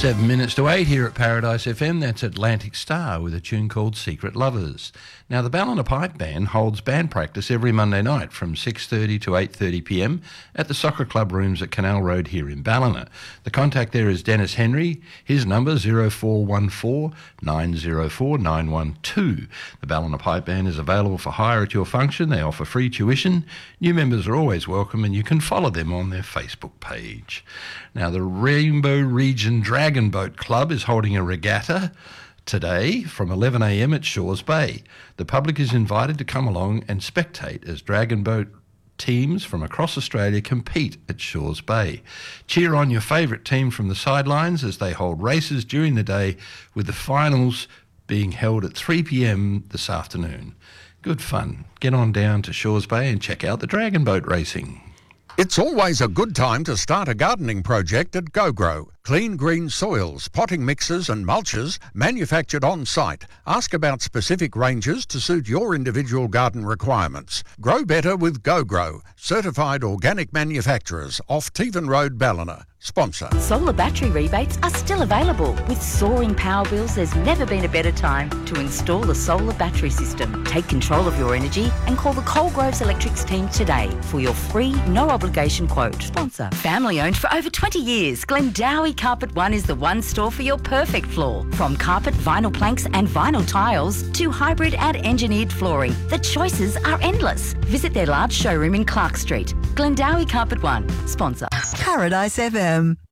7 minutes to 8 here at Paradise FM. That's Atlantic Star with a tune called Secret Lovers. Now, the Ballina Pipe Band holds band practice every Monday night from 6:30 to 8:30pm at the Soccer Club rooms at Canal Road here in Ballina. The contact there is Dennis Henry. His number 0414 904 912. The Ballina Pipe Band is available for hire at your function. They offer free tuition. New members are always welcome, and you can follow them on their Facebook page. Now, the Rainbow Region Dragon Boat Club is holding a regatta today from 11am at Shores Bay. The public is invited to come along and spectate as dragon boat teams from across Australia compete at Shores Bay. Cheer on your favourite team from the sidelines as they hold races during the day, with the finals being held at 3pm this afternoon. Good fun. Get on down to Shores Bay and check out the dragon boat racing. It's always a good time to start a gardening project at GoGrow. Clean green soils, potting mixes and mulches manufactured on site. Ask about specific ranges to suit your individual garden requirements. Grow better with GoGrow. Certified organic manufacturers off Tevan Road, Ballina. Sponsor. Solar battery rebates are still available. With soaring power bills, there's never been a better time to install a solar battery system. Take control of your energy and call the Coalgroves Electrics team today for your free, no-obligation quote. Sponsor. Family owned for over 20 years, Glendowie Carpet One is the one store for your perfect floor. From carpet, vinyl planks and vinyl tiles to hybrid and engineered flooring, the choices are endless. Visit their large showroom in Clark Street. Glendowie Carpet One. Sponsor. Paradise FM.